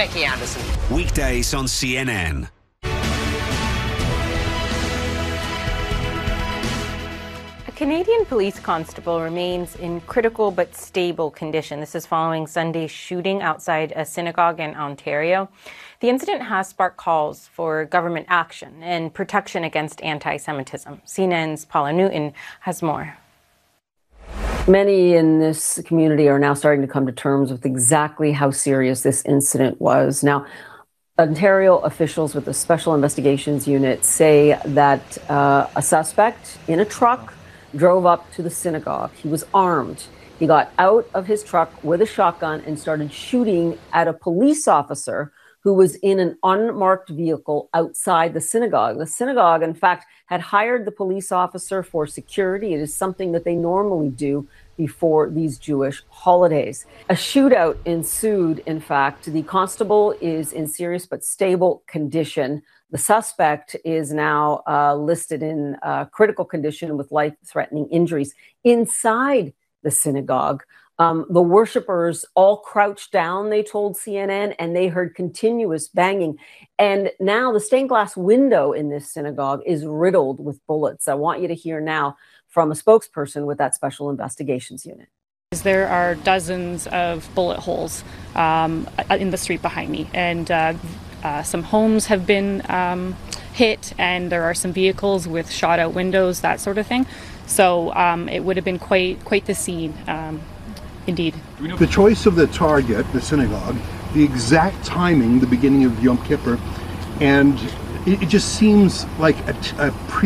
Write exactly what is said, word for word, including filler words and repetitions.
Becky Anderson. Weekdays on C N N. A Canadian police constable remains in critical but stable condition. This is following Sunday's shooting outside a synagogue in Ontario. The incident has sparked calls for government action and protection against anti-Semitism. C N N's Paula Newton has more. Many in this community are now starting to come to terms with exactly how serious this incident was. Now, Ontario officials with the Special Investigations Unit say that uh, a suspect in a truck drove up to the synagogue. He was armed. He got out of his truck with a shotgun and started shooting at a police officer who was in an unmarked vehicle outside the synagogue. The synagogue, in fact, had hired the police officer for security. It is something that they normally do before these Jewish holidays. A shootout ensued, in fact. The constable is in serious but stable condition. The suspect is now uh, listed in uh, critical condition with life-threatening injuries inside the synagogue. Um, the worshipers all crouched down, they told C N N, and they heard continuous banging. And now the stained glass window in this synagogue is riddled with bullets. I want you to hear now from a spokesperson with that Special Investigations Unit. There are dozens of bullet holes um, in the street behind me, and uh, uh, some homes have been um, hit, and there are some vehicles with shot out windows, that sort of thing. So um, it would have been quite quite the scene. Um, Indeed. The choice of the target, the synagogue, the exact timing, the beginning of Yom Kippur, and it, it just seems like a, a pre